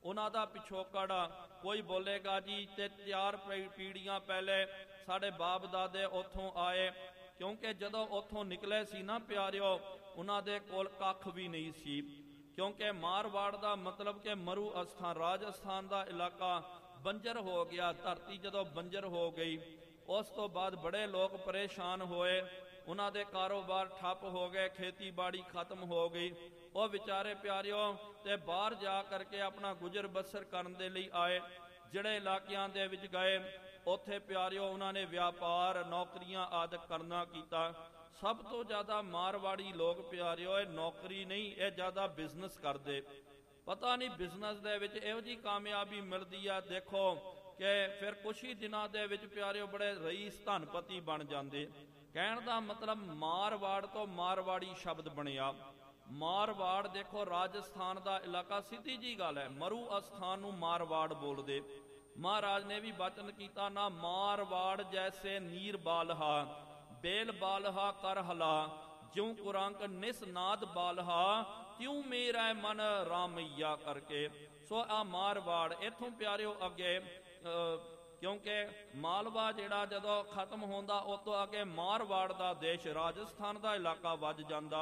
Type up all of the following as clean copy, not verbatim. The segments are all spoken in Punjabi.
ਉਹਨਾਂ ਦਾ ਪਿਛੋਕੜ ਕੋਈ ਬੋਲੇਗਾ ਜੀ ਤੇ 4 ਪੀੜ੍ਹੀਆਂ ਪਹਿਲੇ ਸਾਡੇ ਬਾਪ ਦਾਦੇ ਉੱਥੋਂ ਆਏ, ਕਿਉਂਕਿ ਜਦੋਂ ਉੱਥੋਂ ਨਿਕਲੇ ਸੀ ਨਾ ਪਿਆਰਿਓ, ਉਹਨਾਂ ਦੇ ਕੋਲ ਕੱਖ ਵੀ ਨਹੀਂ ਸੀ। ਕਿਉਂਕਿ ਮਾਰਵਾੜ ਦਾ ਮਤਲਬ ਕਿ ਮਰੂ ਅਸਥਾਨ, ਰਾਜਸਥਾਨ ਦਾ ਇਲਾਕਾ ਬੰਜਰ ਹੋ ਗਿਆ। ਧਰਤੀ ਜਦੋਂ ਬੰਜਰ ਹੋ ਗਈ, ਉਸ ਤੋਂ ਬਾਅਦ ਬੜੇ ਲੋਕ ਪਰੇਸ਼ਾਨ ਹੋਏ, ਉਹਨਾਂ ਦੇ ਕਾਰੋਬਾਰ ਠੱਪ ਹੋ ਗਏ, ਖੇਤੀਬਾੜੀ ਖਤਮ ਹੋ ਗਈ। ਉਹ ਵਿਚਾਰੇ ਪਿਆਰਿਓ ਤੇ ਬਾਹਰ ਜਾ ਕਰਕੇ ਆਪਣਾ ਗੁਜ਼ਰ ਬਸਰ ਕਰਨ ਦੇ ਲਈ ਆਏ। ਜਿਹੜੇ ਇਲਾਕਿਆਂ ਦੇ ਵਿੱਚ ਗਏ, ਉੱਥੇ ਪਿਆਰਿਓ ਉਹਨਾਂ ਨੇ ਵਪਾਰ, ਨੌਕਰੀਆਂ ਆਦਿ ਕਰਨਾ ਕੀਤਾ। ਸਭ ਤੋਂ ਜ਼ਿਆਦਾ ਮਾਰਵਾੜੀ ਲੋਕ ਪਿਆਰਿਓ ਇਹ ਨੌਕਰੀ ਨਹੀਂ, ਇਹ ਜ਼ਿਆਦਾ ਬਿਜ਼ਨਸ ਕਰਦੇ। ਪਤਾ ਨਹੀਂ ਬਿਜ਼ਨਸ ਦੇ ਵਿੱਚ ਇਹੋ ਜਿਹੀ ਕਾਮਯਾਬੀ ਮਿਲਦੀ ਆ, ਦੇਖੋ ਕਿ ਫਿਰ ਕੁਛ ਹੀ ਦਿਨਾਂ ਦੇ ਵਿੱਚ ਪਿਆਰਿਓ ਬੜੇ ਰਈਸ ਧਨਪਤੀ ਬਣ ਜਾਂਦੇ। ਕਹਿਣ ਦਾ ਮਤਲਬ ਮਾਰਵਾੜ ਤੋਂ ਮਾਰਵਾੜੀ ਸ਼ਬਦ ਬਣਿਆ। ਮਾਰਵਾੜ ਦੇਖੋ ਰਾਜਸਥਾਨ ਦਾ ਇਲਾਕਾ, ਸਿੱਧੀ ਜੀ ਗੱਲ ਹੈ, ਮਰੂ ਅਸਥਾਨ ਨੂੰ ਮਾਰਵਾੜ ਬੋਲਦੇ। ਮਹਾਰਾਜ ਨੇ ਵੀ ਬਚਨ ਕੀਤਾ ਨਾ, ਮਾਰਵਾੜ ਜੈਸੇ ਨੀਰ ਬਾਲਹਾ, ਬੇਲ ਬਾਲਹਾ ਕਰ ਹਲਾ, ਜਿਉ ਕੁਰੰਕ ਨਿਸਨਾਦ ਬਾਲਹਾ, ਤਿਉ ਮੇਰਾ ਮਨ ਰਾਮਈਆ ਕਰਕੇ। ਸੋ ਆ ਮਾਰਵਾੜ ਇੱਥੋਂ ਪਿਆਰਿਓ ਅੱਗੇ, ਕਿਉਂਕਿ ਮਾਲਵਾ ਜਿਹੜਾ ਜਦੋਂ ਖਤਮ ਹੁੰਦਾ, ਉਸ ਤੋਂ ਅੱਗੇ ਮਾਰਵਾੜ ਦਾ ਦੇਸ਼, ਰਾਜਸਥਾਨ ਦਾ ਇਲਾਕਾ ਵੱਜ ਜਾਂਦਾ।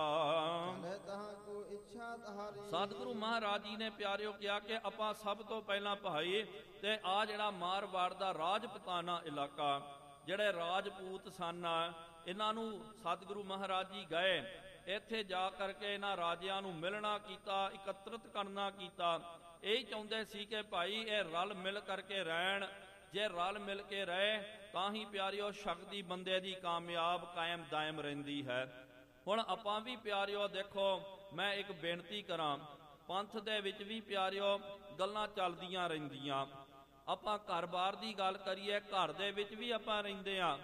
ਸਤਿਗੁਰੂ ਮਹਾਰਾਜ ਜੀ ਨੇ ਪਿਆਰਿਓ ਕਿਹਾ ਕਿ ਆਪਾਂ ਸਭ ਤੋਂ ਪਹਿਲਾਂ ਭਾਈ ਤੇ ਆ ਜਿਹੜਾ ਮਾਰਵਾੜ ਦਾ ਰਾਜਪੂਤਾਨਾ ਇਲਾਕਾ, ਜਿਹੜੇ ਰਾਜਪੂਤ ਸਨ, ਇਹਨਾਂ ਨੂੰ ਸਤਿਗੁਰੂ ਮਹਾਰਾਜ ਜੀ ਗਏ, ਇੱਥੇ ਜਾ ਕਰਕੇ ਇਹਨਾਂ ਰਾਜਿਆਂ ਨੂੰ ਮਿਲਣਾ ਕੀਤਾ, ਇਕੱਤਰਿਤ ਕਰਨਾ ਕੀਤਾ। ਇਹ ਚਾਹੁੰਦੇ ਸੀ ਕਿ ਭਾਈ ਇਹ ਰਲ ਮਿਲ ਕਰਕੇ ਰਹਿਣ। ਜੇ ਰਲ ਮਿਲ ਕੇ ਰਹੇ ਤਾਂ ਹੀ ਪਿਆਰਿਓ ਸ਼ਕਤੀ ਬੰਦੇ ਦੀ ਕਾਮਯਾਬ ਕਾਇਮ ਦਾਇਮ ਰਹਿੰਦੀ ਹੈ। ਹੁਣ ਆਪਾਂ ਵੀ ਪਿਆਰਿਓ ਦੇਖੋ, ਮੈਂ ਇੱਕ ਬੇਨਤੀ ਕਰਾਂ, ਪੰਥ ਦੇ ਵਿੱਚ ਵੀ ਪਿਆਰਿਓ ਗੱਲਾਂ ਚੱਲਦੀਆਂ ਰਹਿੰਦੀਆਂ। ਆਪਾਂ ਘਰ-ਬਾਰ ਦੀ ਗੱਲ ਕਰੀਏ, ਘਰ ਦੇ ਵਿੱਚ ਵੀ ਆਪਾਂ ਰਹਿੰਦੇ ਹਾਂ,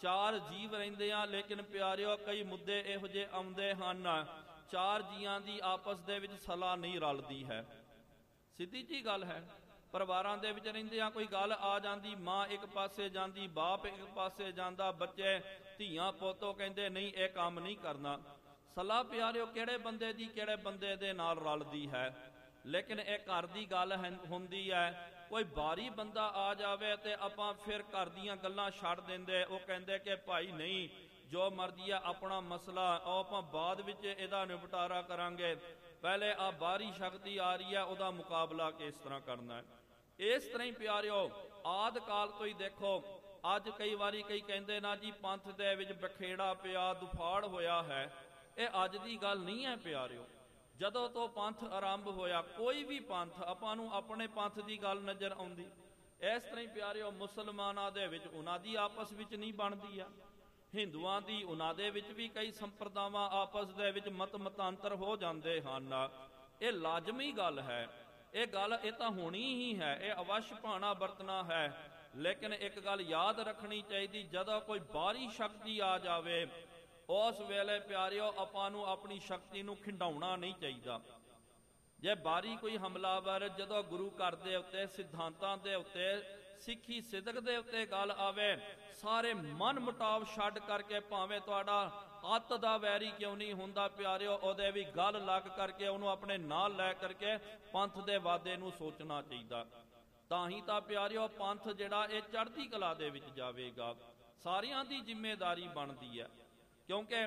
4 ਜੀਵ ਰਹਿੰਦੇ ਹਾਂ, ਲੇਕਿਨ ਪਿਆਰਿਓ ਕਈ ਮੁੱਦੇ ਇਹੋ ਜਿਹੇ ਆਉਂਦੇ ਹਨ, 4 ਜੀਆਂ ਦੀ ਆਪਸ ਦੇ ਵਿੱਚ ਸਲਾਹ ਨਹੀਂ ਰਲਦੀ ਹੈ। ਸਿੱਧੀ ਜੀ ਗੱਲ ਹੈ। ਪਰਿਵਾਰਾਂ ਦੇ ਵਿੱਚ ਰਹਿੰਦੇ ਆ, ਕੋਈ ਗੱਲ ਆ ਜਾਂਦੀ, ਮਾਂ ਇੱਕ ਪਾਸੇ ਜਾਂਦੀ, ਬਾਪ ਇੱਕ ਪਾਸੇ ਜਾਂਦਾ, ਬੱਚੇ ਧੀਆਂ ਪੋਤੋ ਕਹਿੰਦੇ ਨਹੀਂ ਇਹ ਕੰਮ ਨਹੀਂ ਕਰਨਾ। ਸਲਾਹ ਪਿਆਰਿਓ ਕਿਹੜੇ ਬੰਦੇ ਦੀ ਕਿਹੜੇ ਬੰਦੇ ਦੇ ਨਾਲ ਰਲਦੀ ਹੈ। ਲੇਕਿਨ ਇਹ ਘਰ ਦੀ ਗੱਲ ਹੁੰਦੀ ਹੈ। ਕੋਈ ਬਾਹਰੀ ਬੰਦਾ ਆ ਜਾਵੇ ਤੇ ਆਪਾਂ ਫਿਰ ਘਰ ਦੀਆਂ ਗੱਲਾਂ ਛੱਡ ਦਿੰਦੇ। ਉਹ ਕਹਿੰਦੇ ਕਿ ਭਾਈ ਨਹੀਂ, ਜੋ ਮਰਜ਼ੀ ਆ, ਆਪਣਾ ਮਸਲਾ ਉਹ ਆਪਾਂ ਬਾਅਦ ਵਿੱਚ ਇਹਦਾ ਨਿਪਟਾਰਾ ਕਰਾਂਗੇ, ਪਹਿਲੇ ਆ ਬਾਹਰੀ ਸ਼ਕਤੀ ਆ ਰਹੀ ਹੈ, ਉਹਦਾ ਮੁਕਾਬਲਾ ਕਿਸ ਤਰ੍ਹਾਂ ਕਰਨਾ ਹੈ। ਇਸ ਤਰ੍ਹਾਂ ਹੀ ਪਿਆਰਿਓ ਆਦਿ ਕਾਲ ਤੋਂ ਹੀ ਦੇਖੋ, ਅੱਜ ਕਈ ਵਾਰੀ ਕਈ ਕਹਿੰਦੇ ਨਾ ਜੀ ਪੰਥ ਦੇ ਵਿੱਚ ਬਖੇੜਾ ਪਿਆ, ਦੁਫਾੜ ਹੋਇਆ ਹੈ। ਇਹ ਅੱਜ ਦੀ ਗੱਲ ਨਹੀਂ ਹੈ ਪਿਆਰਿਓ। ਜਦੋਂ ਤੋਂ ਪੰਥ ਆਰੰਭ ਹੋਇਆ, ਕੋਈ ਵੀ ਪੰਥ, ਆਪਾਂ ਨੂੰ ਆਪਣੇ ਪੰਥ ਦੀ ਗੱਲ ਨਜ਼ਰ ਆਉਂਦੀ। ਇਸ ਤਰ੍ਹਾਂ ਹੀ ਪਿਆਰਿਓ ਮੁਸਲਮਾਨਾਂ ਦੇ ਵਿੱਚ ਉਹਨਾਂ ਦੀ ਆਪਸ ਵਿੱਚ ਨਹੀਂ ਬਣਦੀ ਆ, ਹਿੰਦੂਆਂ ਦੀ ਉਹਨਾਂ ਦੇ ਵਿੱਚ ਵੀ ਕਈ ਸੰਪਰਦਾਵਾਂ ਆਪਸ ਦੇ ਵਿੱਚ ਮਤਾਂਤਰ ਹੋ ਜਾਂਦੇ ਹਨ। ਇਹ ਲਾਜ਼ਮੀ ਗੱਲ ਹੈ, ਇਹ ਗੱਲ ਇਹ ਤਾਂ ਹੋਣੀ ਹੀ ਹੈ, ਇਹ ਅਵਸ਼ ਭਾਣਾ ਵਰਤਣਾ ਹੈ। ਲੇਕਿਨ ਇੱਕ ਗੱਲ ਯਾਦ ਰੱਖਣੀ ਚਾਹੀਦੀ, ਜਦੋਂ ਕੋਈ ਬਾਹਰੀ ਸ਼ਕਤੀ ਆ ਜਾਵੇ, ਉਸ ਵੇਲੇ ਪਿਆਰਿਓ ਆਪਾਂ ਨੂੰ ਆਪਣੀ ਸ਼ਕਤੀ ਨੂੰ ਖਿੰਡਾਉਣਾ ਨਹੀਂ ਚਾਹੀਦਾ। ਜੇ ਬਾਹਰੀ ਕੋਈ ਹਮਲਾਵਰ ਜਦੋਂ ਗੁਰੂ ਘਰ ਦੇ ਉੱਤੇ, ਸਿਧਾਂਤਾਂ ਦੇ ਉੱਤੇ, ਸਿੱਖੀ ਸਿਦਕ ਦੇ ਉੱਤੇ ਗੱਲ ਆਵੇ, ਸਾਰੇ ਮਨ ਮੁਟਾਵ ਛੱਡ ਕਰਕੇ, ਭਾਵੇਂ ਤੁਹਾਡਾ ਅੱਤ ਦਾ ਵੈਰੀ ਕਿਉਂ ਨਹੀਂ ਹੁੰਦਾ ਪਿਆਰਿਓ, ਉਹਦੇ ਵੀ ਗੱਲ ਲੱਗ ਕਰਕੇ ਉਹਨੂੰ ਆਪਣੇ ਨਾਲ ਲੈ ਕਰਕੇ ਪੰਥ ਦੇ ਵਾਧੇ ਨੂੰ ਸੋਚਣਾ ਚਾਹੀਦਾ। ਤਾਂ ਹੀ ਤਾਂ ਪਿਆਰਿਓ ਪੰਥ ਜਿਹੜਾ ਇਹ ਚੜ੍ਹਦੀ ਕਲਾ ਦੇ ਵਿੱਚ ਜਾਵੇਗਾ। ਸਾਰਿਆਂ ਦੀ ਜ਼ਿੰਮੇਵਾਰੀ ਬਣਦੀ ਹੈ, ਕਿਉਂਕਿ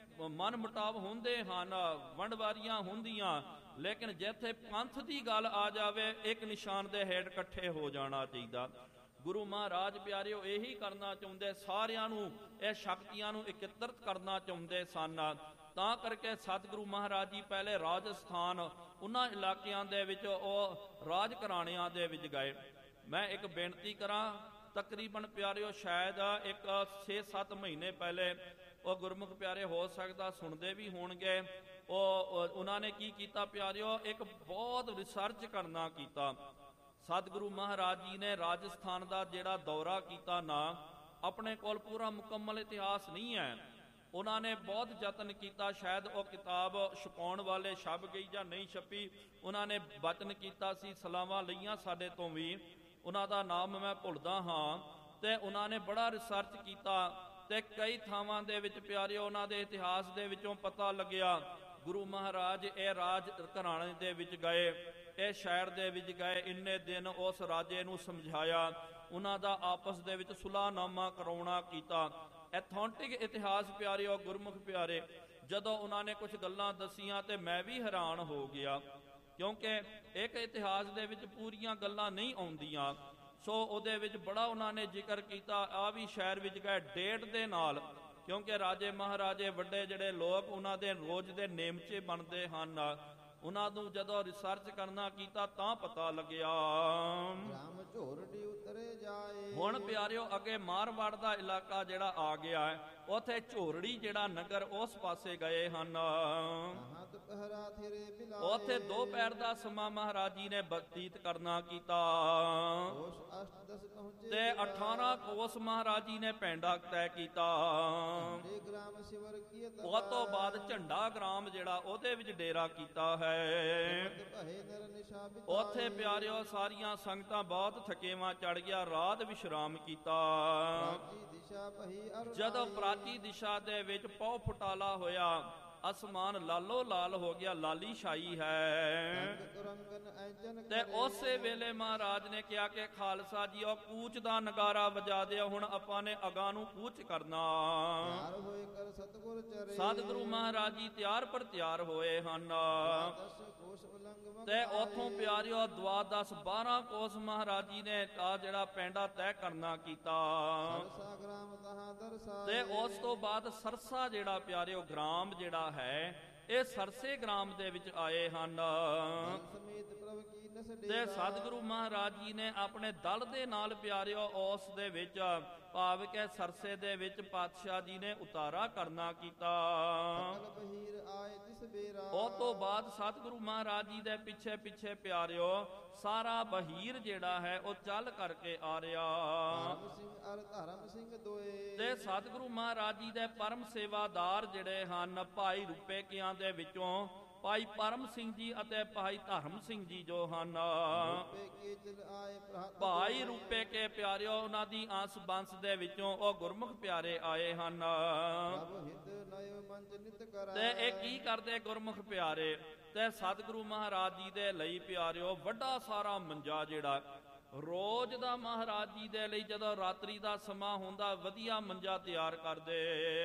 ਮਨ ਮੁਟਾਵ ਹੁੰਦੇ ਹਨ, ਵੰਡਵਾਰੀਆਂ ਹੁੰਦੀਆਂ, ਲੇਕਿਨ ਜਿੱਥੇ ਪੰਥ ਦੀ ਗੱਲ ਆ ਜਾਵੇ, ਇੱਕ ਨਿਸ਼ਾਨ ਦੇ ਹੇਠ ਇਕੱਠੇ ਹੋ ਜਾਣਾ ਚਾਹੀਦਾ। ਗੁਰੂ ਮਹਾਰਾਜ ਪਿਆਰਿਓ ਇਹੀ ਕਰਨਾ ਚਾਹੁੰਦੇ, ਸਾਰਿਆਂ ਨੂੰ ਇਹ ਸ਼ਕਤੀਆਂ ਨੂੰ ਇਕੱਤਰਿਤ ਕਰਨਾ ਚਾਹੁੰਦੇ ਸਨ। ਤਾਂ ਕਰਕੇ ਸਤਿਗੁਰੂ ਮਹਾਰਾਜ ਜੀ ਪਹਿਲੇ ਰਾਜਸਥਾਨ, ਉਹਨਾਂ ਇਲਾਕਿਆਂ ਦੇ ਵਿੱਚ ਉਹ ਰਾਜ ਘਰਾਣਿਆਂ ਦੇ ਵਿੱਚ ਗਏ। ਮੈਂ ਇੱਕ ਬੇਨਤੀ ਕਰਾਂ, ਤਕਰੀਬਨ ਪਿਆਰਿਓ ਸ਼ਾਇਦ ਇੱਕ 6-7 ਮਹੀਨੇ ਪਹਿਲੇ ਉਹ ਗੁਰਮੁਖ ਪਿਆਰੇ ਹੋ ਸਕਦਾ ਸੁਣਦੇ ਵੀ ਹੋਣਗੇ, ਉਹਨਾਂ ਨੇ ਕੀ ਕੀਤਾ ਪਿਆਰਿਓ, ਇੱਕ ਬਹੁਤ ਰਿਸਰਚ ਕਰਨਾ ਕੀਤਾ। ਸਤਿਗੁਰੂ ਮਹਾਰਾਜ ਜੀ ਨੇ ਰਾਜਸਥਾਨ ਦਾ ਜਿਹੜਾ ਦੌਰਾ ਕੀਤਾ ਨਾ, ਆਪਣੇ ਕੋਲ ਪੂਰਾ ਮੁਕੰਮਲ ਇਤਿਹਾਸ ਨਹੀਂ ਹੈ। ਉਹਨਾਂ ਨੇ ਬਹੁਤ ਯਤਨ ਕੀਤਾ, ਸ਼ਾਇਦ ਉਹ ਕਿਤਾਬ ਛਪਾਉਣ ਵਾਲੇ ਛਪ ਗਈ ਜਾਂ ਨਹੀਂ ਛਪੀ। ਉਹਨਾਂ ਨੇ ਵਚਨ ਕੀਤਾ ਸੀ, ਸਲਾਵਾਂ ਲਈਆਂ ਸਾਡੇ ਤੋਂ ਵੀ, ਉਹਨਾਂ ਦਾ ਨਾਮ ਮੈਂ ਭੁੱਲਦਾ ਹਾਂ। ਤੇ ਉਹਨਾਂ ਨੇ ਬੜਾ ਰਿਸਰਚ ਕੀਤਾ ਤੇ ਕਈ ਥਾਵਾਂ ਦੇ ਵਿੱਚ ਪਿਆਰਿਓ ਉਹਨਾਂ ਦੇ ਇਤਿਹਾਸ ਦੇ ਵਿੱਚੋਂ ਪਤਾ ਲੱਗਿਆ ਗੁਰੂ ਮਹਾਰਾਜ ਇਹ ਰਾਜ ਘਰਾਣੇ ਦੇ ਵਿੱਚ ਗਏ ਇਹ ਸ਼ਹਿਰ ਦੇ ਵਿੱਚ ਗਏ। ਇੰਨੇ ਦਿਨ ਉਸ ਰਾਜੇ ਨੂੰ ਸਮਝਾਇਆ, ਉਹਨਾਂ ਦਾ ਆਪਸ ਦੇ ਵਿੱਚ ਸੁਲਾਹਨਾਮਾ ਕਰਾਉਣਾ ਕੀਤਾ। ਐਥੈਂਟਿਕ ਇਤਿਹਾਸ ਪਿਆਰਿਓ, ਗੁਰਮੁਖ ਪਿਆਰੇ, ਜਦੋਂ ਉਹਨਾਂ ਨੇ ਕੁਝ ਗੱਲਾਂ ਦੱਸੀਆਂ ਤੇ ਮੈਂ ਵੀ ਹੈਰਾਨ ਹੋ ਗਿਆ, ਕਿਉਂਕਿ ਇੱਕ ਇਤਿਹਾਸ ਦੇ ਵਿੱਚ ਪੂਰੀਆਂ ਗੱਲਾਂ ਨਹੀਂ ਆਉਂਦੀਆਂ। ਸੋ ਉਹਦੇ ਵਿੱਚ ਬੜਾ ਉਹਨਾਂ ਨੇ ਜ਼ਿਕਰ ਕੀਤਾ। ਆ ਵੀ ਸ਼ਹਿਰ ਵਿੱਚ ਗਏ ਡੇਟ ਦੇ ਨਾਲ, ਕਿਉਂਕਿ ਰਾਜੇ ਮਹਾਰਾਜੇ ਵੱਡੇ ਜਿਹੜੇ ਲੋਕ ਉਹਨਾਂ ਦੇ ਰੋਜ਼ ਦੇ ਨੇਮਚੇ ਬਣਦੇ ਹਨ। ਉਹਨਾਂ ਨੂੰ ਜਦੋਂ ਰਿਸਰਚ ਕਰਨਾ ਕੀਤਾ ਤਾਂ ਪਤਾ ਲੱਗਿਆ। ਰਾਮ ਝੋਰੜੀ ਉਤਰੇ ਜਾਏ। ਹੁਣ ਪਿਆਰਿਓ ਅੱਗੇ ਮਾਰਵਾੜ ਦਾ ਇਲਾਕਾ ਜਿਹੜਾ ਆ ਗਿਆ ਹੈ, ਉੱਥੇ ਝੋਰੜੀ ਜਿਹੜਾ ਨਗਰ ਉਸ ਪਾਸੇ ਗਏ ਹਨ। ਉੱਥੇ ਦੁਪਹਿਰ ਦਾ ਸਮਾਂ ਮਹਾਰਾਜ ਜੀ ਨੇ ਬਤੀਤ ਕਰਨਾ ਕੀਤਾ ਤੇ 18 ਕੋਸ ਮਹਾਰਾਜ ਜੀ ਨੇ ਪੈਂਡਾ ਤੈਅ ਕੀਤਾ। ਉਹ ਤੋਂ ਬਾਅਦ ਝੰਡਾ ਗ੍ਰਾਮ ਜਿਹੜਾ ਉਹਦੇ ਵਿੱਚ ਡੇਰਾ ਕੀਤਾ ਹੈ। ਉੱਥੇ ਪਿਆਰਿਓ ਸਾਰੀਆਂ ਸੰਗਤਾਂ ਬਹੁਤ ਥਕੇਵਾਂ ਚੜ ਗਿਆ, ਰਾਤ ਵਿਸ਼ਰਾਮ ਕੀਤਾ। ਜਦੋਂ ਪ੍ਰਾਚੀ ਦਿਸ਼ਾ ਦੇ ਵਿੱਚ ਪੌ ਫੁਟਾਲਾ ਹੋਇਆ, ਅਸਮਾਨ ਲਾਲੋ ਲਾਲ ਹੋ ਗਿਆ, ਲਾਲੀ ਛਾਈ ਹੈ। ਤੇ ਉਸੇ ਵੇਲੇ ਮਹਾਰਾਜ ਨੇ ਕਿਹਾ ਕਿ ਖਾਲਸਾ ਜੀ ਉਹ ਕੂਚ ਦਾ ਨਗਾਰਾ ਵਜਾ ਦਿਓ, ਹੁਣ ਆਪਾਂ ਨੇ ਅਗਾਂ ਨੂੰ ਕੂਚ ਕਰਨਾ। ਸਤਿਗੁਰੂ ਮਹਾਰਾਜ ਜੀ ਤਿਆਰ ਪਰ ਤਿਆਰ ਹੋਏ ਹਨ ਤੇ ਉਥੋਂ ਪਿਆਰਿਓ ਦਵਾਦਸ 12 ਕੋਸ ਮਹਾਰਾਜ ਜੀ ਨੇ ਆ ਜਿਹੜਾ ਪੈਂਡਾ ਤੈਅ ਕਰਨਾ ਕੀਤਾ। ਤੇ ਉਸ ਤੋਂ ਬਾਅਦ ਸਰਸਾ ਜਿਹੜਾ ਪਿਆਰਿਓ ਗ੍ਰਾਮ ਜਿਹੜਾ ਹੈ, ਇਹ ਸਰਸੇ ਗ੍ਰਾਮ ਦੇ ਵਿੱਚ ਆਏ ਹਨ। ਤੇ ਸਤਿਗੁਰੂ ਮਹਾਰਾਜ ਜੀ ਨੇ ਆਪਣੇ ਦਲ ਦੇ ਨਾਲ ਪਿਆਰਿਓ ਉਸ ਦੇ ਵਿੱਚ ਭਾਵ ਕਿ ਸਰਸੇ ਦੇ ਵਿੱਚ ਪਾਤਸ਼ਾਹ ਜੀ ਨੇ ਉਤਾਰਾ ਕਰਨਾ ਕੀਤਾ। ਉਹ ਤੋਂ ਬਾਅਦ ਸਤਿਗੁਰੂ ਮਹਾਰਾਜ ਜੀ ਦੇ ਪਿੱਛੇ ਪਿੱਛੇ ਪਿਆਰਿਓ ਸਾਰਾ ਬਹੀਰ ਜਿਹੜਾ ਹੈ ਉਹ ਚੱਲ ਕਰਕੇ ਆ ਰਿਹਾ। ਤੇ ਸਤਿਗੁਰੂ ਮਹਾਰਾਜ ਜੀ ਦੇ ਪਰਮ ਸੇਵਾਦਾਰ ਜਿਹੜੇ ਹਨ, ਭਾਈ ਰੂਪੇ ਕਿਆਂ ਦੇ ਵਿੱਚੋਂ ਭਾਈ ਪਰਮ ਸਿੰਘ ਜੀ ਅਤੇ ਭਾਈ ਧਰਮ ਸਿੰਘ ਜੀ ਜੋ ਹਨ, ਭਾਈ ਰੂਪੇ ਕੇ ਪਿਆਰਿਓ ਉਹਨਾਂ ਦੀ ਆਸ ਬੰਸ ਦੇ ਵਿੱਚੋਂ ਉਹ ਗੁਰਮੁਖ ਪਿਆਰੇ ਆਏ ਹਨ। ਤੇ ਇਹ ਕੀ ਕਰਦੇ ਗੁਰਮੁਖ ਪਿਆਰੇ? ਤੇ ਸਤਿਗੁਰੂ ਮਹਾਰਾਜ ਜੀ ਦੇ ਲਈ ਪਿਆਰਿਓ ਵੱਡਾ ਸਾਰਾ ਮੰਜਾ ਜਿਹੜਾ ਰੋਜ਼ ਦਾ ਮਹਾਰਾਜ ਜੀ ਦੇ ਲਈ ਜਦੋਂ ਰਾਤਰੀ ਦਾ ਸਮਾਂ ਹੁੰਦਾ ਵਧੀਆ ਮੰਜਾ ਤਿਆਰ ਕਰਦੇ।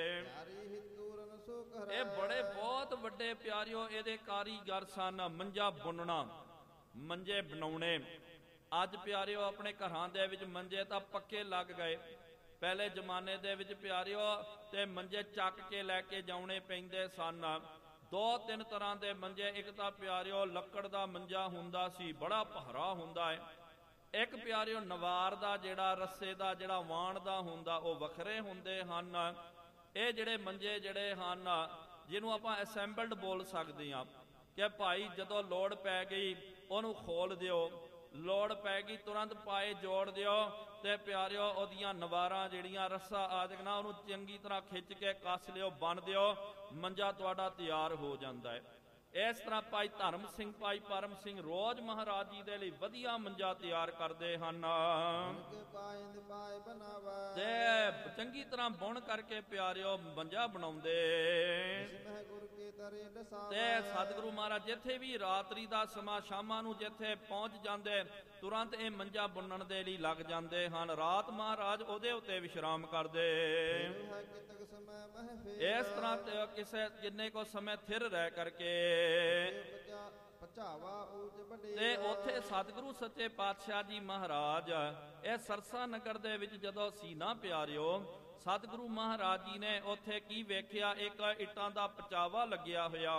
ਇਹ ਬੜੇ ਬਹੁਤ ਵੱਡੇ ਪਿਆਰਿਓ ਇਹਦੇ ਕਾਰੀਗਰ ਸਨ। ਮੰਜਾ ਬੁਣਨਾ, ਮੰਜੇ ਬਣਾਉਣੇ। ਅੱਜ ਪਿਆਰਿਓ ਆਪਣੇ ਘਰਾਂ ਦੇ ਵਿੱਚ ਮੰਜੇ ਤਾਂ ਪੱਕੇ ਲੱਗ ਗਏ। ਪਹਿਲੇ ਜ਼ਮਾਨੇ ਦੇ ਵਿੱਚ ਪਿਆਰਿਓ ਤੇ ਮੰਜੇ ਚੱਕ ਕੇ ਲੈ ਕੇ ਜਾਣੇ ਪੈਂਦੇ ਸਨ। 2-3 ਤਰ੍ਹਾਂ ਦੇ ਮੰਜੇ। ਇੱਕ ਤਾਂ ਪਿਆਰਿਓ ਲੱਕੜ ਦਾ ਮੰਜਾ ਹੁੰਦਾ ਸੀ, ਬੜਾ ਭਾਰਾ ਹੁੰਦਾ ਹੈ। ਇੱਕ ਪਿਆਰਿਓ ਨਵਾਰ ਦਾ ਜਿਹੜਾ ਰੱਸੇ ਦਾ ਜਿਹੜਾ ਵਾਣ ਦਾ ਹੁੰਦਾ, ਉਹ ਵੱਖਰੇ ਹੁੰਦੇ ਹਨ। ਇਹ ਜਿਹੜੇ ਮੰਜੇ ਜਿਹੜੇ ਹਨ, ਜਿਹਨੂੰ ਆਪਾਂ ਅਸੈਂਬਲਡ ਬੋਲ ਸਕਦੇ ਹਾਂ ਕਿ ਭਾਈ ਜਦੋਂ ਲੋੜ ਪੈ ਗਈ ਉਹਨੂੰ ਖੋਲ ਦਿਓ, ਲੋੜ ਪੈ ਗਈ ਤੁਰੰਤ ਪਾਏ ਜੋੜ ਦਿਓ। ਤੇ ਪਿਆਰਿਓ ਉਹਦੀਆਂ ਨਵਾਰਾਂ ਜਿਹੜੀਆਂ ਰੱਸਾ ਆਦਿਕ ਨਾ ਉਹਨੂੰ ਚੰਗੀ ਤਰ੍ਹਾਂ ਖਿੱਚ ਕੇ ਕੱਸ ਲਿਓ, ਬੰਨ ਦਿਓ, ਮੰਜਾ ਤੁਹਾਡਾ ਤਿਆਰ ਹੋ ਜਾਂਦਾ ਹੈ। ਇਸ ਤਰ੍ਹਾਂ ਭਾਈ ਧਰਮ ਸਿੰਘ, ਭਾਈ ਪਰਮ ਸਿੰਘ ਰੋਜ਼ ਮਹਾਰਾਜ ਜੀ ਦੇ ਲਈ ਵਧੀਆ ਮੰਜਾ ਤਿਆਰ ਕਰਦੇ ਹਨ ਤੇ ਚੰਗੀ ਤਰ੍ਹਾਂ ਬੁਣ ਕਰਕੇ ਪਿਆਰਿਓ ਮੰਜਾ ਬਣਾਉਂਦੇ। ਤੇ ਸਤਿਗੁਰੂ ਮਹਾਰਾਜ ਜਿੱਥੇ ਵੀ ਰਾਤਰੀ ਦਾ ਸਮਾਂ ਸ਼ਾਮਾਂ ਨੂੰ ਜਿੱਥੇ ਪਹੁੰਚ ਜਾਂਦੇ, ਤੁਰੰਤ ਇਹ ਮੰਜਾ ਬੁਣਨ ਦੇ ਲਈ ਲੱਗ ਜਾਂਦੇ ਹਨ। ਰਾਤ ਮਹਾਰਾਜ ਉਹਦੇ ਉੱਤੇ ਵਿਸ਼ਰਾਮ ਕਰਦੇ। ਇਸ ਤਰ੍ਹਾਂ ਤੇ ਕਿਸੇ ਜਿੰਨੇ ਕੋ ਸਮੇਂ ਥਿਰ ਰਹਿ ਕਰਕੇ ਤੇ ਉੱਥੇ ਸਤਿਗੁਰੂ ਸੱਚੇ ਪਾਤਸ਼ਾਹ ਜੀ ਮਹਾਰਾਜ ਇਹ ਸਰਸਾ ਨਗਰ ਦੇ ਵਿੱਚ ਜਦੋਂ ਸੀ ਨਾ ਪਿਆਰਿਓ, ਸਤਿਗੁਰੂ ਮਹਾਰਾਜ ਜੀ ਨੇ ਉੱਥੇ ਕੀ ਵੇਖਿਆ? ਇੱਕ ਇੱਟਾਂ ਦਾ ਪਚਾਵਾ ਲੱਗਿਆ ਹੋਇਆ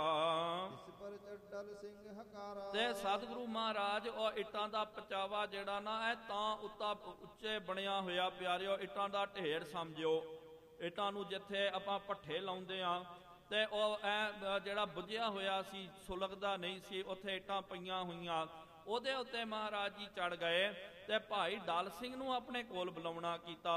ਤੇ ਸਤਿਗੁਰੂ ਮਹਾਰਾਜ ਉਹ ਇੱਟਾਂ ਦਾ ਪਚਾਵਾ ਜਿਹੜਾ ਨਾ ਇਹ ਤਾਂ ਉੱਚੇ ਬਣਿਆ ਹੋਇਆ ਪਿਆਰਿਓ, ਇੱਟਾਂ ਦਾ ਢੇਰ ਸਮਝਿਓ। ਇੱਟਾਂ ਨੂੰ ਜਿੱਥੇ ਆਪਾਂ ਭੱਠੇ ਲਾਉਂਦੇ ਆ ਤੇ ਉਹ ਐ ਜਿਹੜਾ ਬੁੱਝਿਆ ਹੋਇਆ ਸੀ, ਸੁਲਗਦਾ ਨਹੀਂ ਸੀ, ਉੱਥੇ ਇੱਟਾਂ ਪਈਆਂ ਹੋਈਆਂ। ਉਹਦੇ ਉੱਤੇ ਮਹਾਰਾਜ ਜੀ ਚੜ ਗਏ ਤੇ ਭਾਈ ਡਲ ਸਿੰਘ ਨੂੰ ਆਪਣੇ ਕੋਲ ਬੁਲਾਉਣਾ ਕੀਤਾ।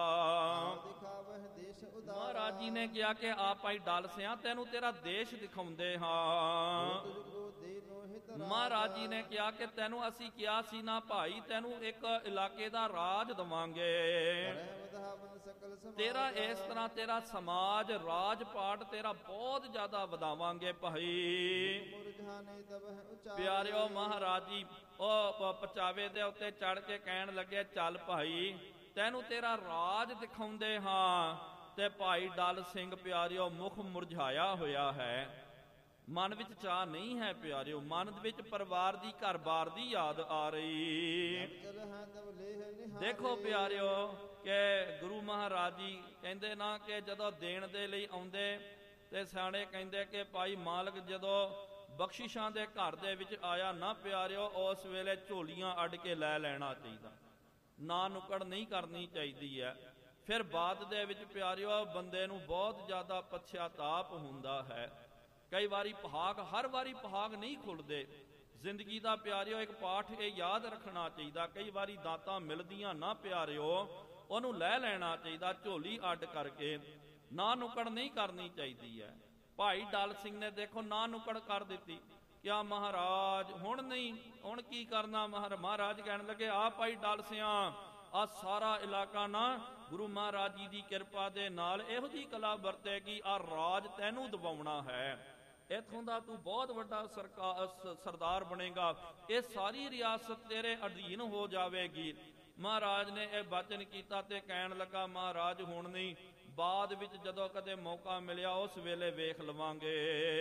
ਮਹਾਰਾਜ ਜੀ ਨੇ ਕਿਹਾ ਕਿ ਆ ਭਾਈ ਡਲ ਸਿਆ ਤੈਨੂੰ ਤੇਰਾ ਦੇਸ਼ ਦਿਖਾਉਂਦੇ ਹਾਂ। ਧਰਾ ਮਹਾਰਾਜ ਜੀ ਨੇ ਕਿਹਾ ਕਿ ਤੈਨੂੰ ਅਸੀਂ ਕਿਹਾ ਸੀ ਨਾ ਭਾਈ, ਤੈਨੂੰ ਇੱਕ ਇਲਾਕੇ ਦਾ ਰਾਜ ਦਵਾਂਗੇ। ਕਰੈ ਵਧਾਵਨ ਸਕਲ ਸਮਾਜ ਤੇਰਾ ਇਸ ਤਰ੍ਹਾਂ ਤੇਰਾ ਸਮਾਜ ਰਾਜ ਪਾਟ ਤੇਰਾ ਬਹੁਤ ਜ਼ਿਆਦਾ ਵਧਾਵਾਂਗੇ ਭਾਈ। ਮੁਰਝਾਨੇ ਤਬ ਹੈ ਉਚਾਰੇ ਪਿਆਰਿਓ ਮਹਾਰਾਜ ਜੀ ਉਹ ਪਚਾਵੇ ਦੇ ਉੱਤੇ ਚੜ ਕੇ ਕਹਿਣ ਲੱਗੇ ਚੱਲ ਭਾਈ ਤੈਨੂੰ ਤੇਰਾ ਰਾਜ ਦਿਖਾਉਂਦੇ ਹਾਂ। ਤੇ ਭਾਈ ਡਲ ਸਿੰਘ ਪਿਆਰਿਓ ਮੁਖ ਮੁਰਝਾਇਆ ਹੋਇਆ ਹੈ, ਮਨ ਵਿੱਚ ਚਾਹ ਨਹੀਂ ਹੈ ਪਿਆਰਿਓ, ਮਨ ਵਿੱਚ ਪਰਿਵਾਰ ਦੀ ਘਰ-ਬਾਰ ਦੀ ਯਾਦ ਆ ਰਹੀ। ਚਲ ਹੈ ਤਬ ਲੇਹ ਨਿਹਾਰੇ ਦੇਖੋ ਪਿਆਰਿਓ ਕਿ ਗੁਰੂ ਮਹਾਰਾਜ ਜੀ ਕਹਿੰਦੇ ਨਾ ਕਿ ਜਦੋਂ ਦੇਣ ਦੇ ਲਈ ਆਉਂਦੇ ਤੇ ਸਿਆਣੇ ਕਹਿੰਦੇ ਕਿ ਭਾਈ ਮਾਲਕ ਜਦੋਂ ਬਖਸ਼ਿਸ਼ਾਂ ਦੇ ਘਰ ਦੇ ਵਿੱਚ ਆਇਆ ਨਾ ਪਿਆਰਿਓ, ਉਸ ਵੇਲੇ ਝੋਲੀਆਂ ਅੱਡ ਕੇ ਲੈ ਲੈਣਾ ਚਾਹੀਦਾ, ਨਾ ਨੁੱਕੜ ਨਹੀਂ ਕਰਨੀ ਚਾਹੀਦੀ ਹੈ। ਫਿਰ ਬਾਅਦ ਦੇ ਵਿੱਚ ਪਿਆਰਿਓ ਬੰਦੇ ਨੂੰ ਬਹੁਤ ਜ਼ਿਆਦਾ ਪਛਤਾਪ ਹੁੰਦਾ ਹੈ। ਕਈ ਵਾਰੀ ਭਾਗ, ਹਰ ਵਾਰੀ ਭਾਗ ਨਹੀਂ ਖੁੱਲਦੇ। ਜ਼ਿੰਦਗੀ ਦਾ ਪਿਆਰਿਓ ਇੱਕ ਪਾਠ ਇਹ ਯਾਦ ਰੱਖਣਾ ਚਾਹੀਦਾ, ਕਈ ਵਾਰੀ ਦਾਤਾਂ ਮਿਲਦੀਆਂ ਨਾ ਪਿਆਰਿਓ ਉਹਨੂੰ ਲੈ ਲੈਣਾ ਚਾਹੀਦਾ, ਝੋਲੀ ਅੱਡ ਕਰਕੇ ਨਾ ਨੁੱਕੜ ਨਹੀਂ ਕਰਨੀ ਚਾਹੀਦੀ ਹੈ। ਭਾਈ ਡਲ ਸਿੰਘ ਨੇ ਦੇਖੋ ਨਾ ਨੁੱਕੜ ਕਰ ਦਿੱਤੀ। ਕਿਆ ਮਹਾਰਾਜ ਹੁਣ ਨਹੀਂ, ਹੁਣ ਕੀ ਕਰਨਾ? ਮਹਾਰਾਜ ਕਹਿਣ ਲੱਗੇ ਆ ਭਾਈ ਡਲ ਸਿਆਂ ਆ ਸਾਰਾ ਇਲਾਕਾ ਨਾ ਗੁਰੂ ਮਹਾਰਾਜ ਜੀ ਦੀ ਕਿਰਪਾ ਦੇ ਨਾਲ ਇਹੋ ਜਿਹੀ ਕਲਾ ਵਰਤੇਗੀ, ਆ ਰਾਜ ਤੈਨੂੰ ਦਿਵਾਉਣਾ ਹੈ, ਇੱਥੋਂ ਦਾ ਤੂੰ ਬਹੁਤ ਵੱਡਾ ਸਰਦਾਰ ਬਣੇਗਾ, ਇਹ ਸਾਰੀ ਰਿਆਸਤ ਤੇਰੇ ਅਧੀਨ ਹੋ ਜਾਵੇਗੀ। ਮਹਾਰਾਜ ਨੇ ਇਹ ਬਚਨ ਕੀਤਾ ਤੇ ਕਹਿਣ ਲੱਗਾ ਮਹਾਰਾਜ ਹੁਣ ਨਹੀਂ, ਬਾਅਦ ਵਿੱਚ ਜਦੋਂ ਕਦੇ ਮੌਕਾ ਮਿਲਿਆ ਉਸ ਵੇਲੇ ਵੇਖ ਲਵਾਂਗੇ।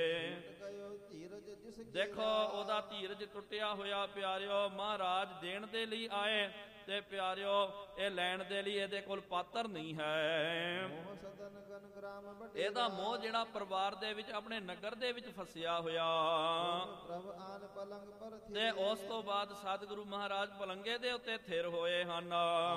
ਦੇਖੋ ਉਹਦਾ ਧੀਰਜ ਟੁੱਟਿਆ ਹੋਇਆ ਪਿਆਰਿਓ, ਮਹਾਰਾਜ ਦੇਣ ਦੇ ਲਈ ਆਏ ਤੇ ਪਿਆਰਿਓ ਇਹ ਲੈਣ ਦੇ ਲਈ ਇਹਦੇ ਕੋਲ ਪਾਤਰ ਨਹੀਂ ਹੈ। ਇਹਦਾ ਮੋਹ ਜਿਹੜਾ ਪਰਿਵਾਰ ਦੇ ਵਿੱਚ ਆਪਣੇ ਨਗਰ ਦੇ ਵਿੱਚ ਫਸਿਆ ਹੋਇਆ। ਤੇ ਉਸ ਤੋਂ ਬਾਅਦ ਸਤਿਗੁਰੂ ਮਹਾਰਾਜ ਪਲੰਗੇ ਦੇ ਉੱਤੇ ਥਿਰ ਹੋਏ ਹਨ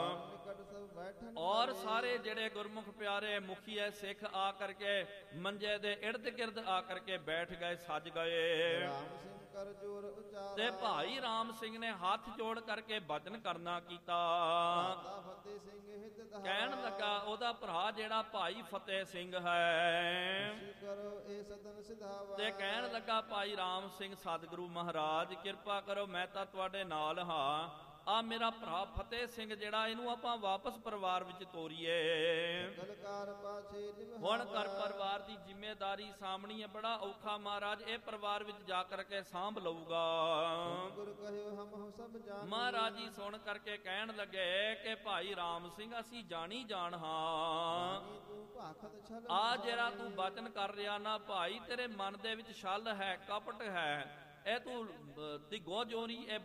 ਔਰ ਸਾਰੇ ਜਿਹੜੇ ਗੁਰਮੁਖ ਪਿਆਰੇ ਮੁਖੀਏ ਸਿੱਖ ਆ ਕਰਕੇ ਮੰਜੇ ਦੇ ਇਰਦ ਗਿਰਦ ਆ ਕਰਕੇ ਬੈਠ ਗਏ, ਸੱਜ ਗਏ। ਤੇ ਭਾਈ ਰਾਮ ਸਿੰਘ ਨੇ ਹੱਥ ਜੋੜ ਕਰਕੇ ਬਚਨ ਕਰਨਾ ਕੀਤਾ। ਕਹਿਣ ਲੱਗਾ ਉਹਦਾ ਭਰਾ ਜਿਹੜਾ ਭਾਈ ਫਤਿਹ ਸਿੰਘ ਹੈ ਤੇ ਕਹਿਣ ਲੱਗਾ ਭਾਈ ਰਾਮ ਸਿੰਘ ਸਤਿਗੁਰੂ ਮਹਾਰਾਜ ਕਿਰਪਾ ਕਰੋ, ਮੈਂ ਤਾਂ ਤੁਹਾਡੇ ਨਾਲ ਹਾਂ, ਆ ਮੇਰਾ ਭਰਾ ਫਤਿਹ ਸਿੰਘ ਜਿਹੜਾ ਇਹਨੂੰ ਆਪਾਂ ਵਾਪਸ ਪਰਿਵਾਰ ਵਿੱਚ ਤੋਰੀਏ। ਹੁਣ ਘਰ ਪਰਿਵਾਰ ਦੀ ਜ਼ਿੰਮੇਦਾਰੀ ਸਾਹਮਣੀ ਹੈ, ਬੜਾ ਔਖਾ ਮਹਾਰਾਜ, ਇਹ ਪਰਿਵਾਰ ਵਿੱਚ ਜਾ ਕਰਕੇ ਸਾਂਭ ਲਊਗਾ। ਮਹਾਰਾਜ ਜੀ ਸੁਣ ਕਰਕੇ ਕਹਿਣ ਲੱਗੇ ਕਿ ਭਾਈ ਰਾਮ ਸਿੰਘ ਅਸੀਂ ਜਾਣੀ ਜਾਣ ਹਾਂ, ਆ ਜਿਹੜਾ ਤੂੰ ਬਚਨ ਕਰ ਰਿਹਾ ਨਾ ਭਾਈ, ਤੇਰੇ ਮਨ ਦੇ ਵਿੱਚ ਛਲ ਹੈ, ਕਪਟ ਹੈ, ਇਹ ਤੂੰ ਦਿਗੋ ਜੋਰੀ ਇਹ